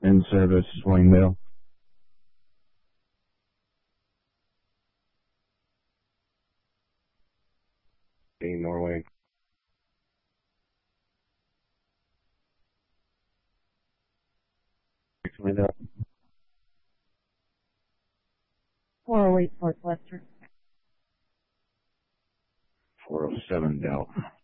In service, Swingdale. Norway. Swingdale. 408 Fort Lester. 407 Delta.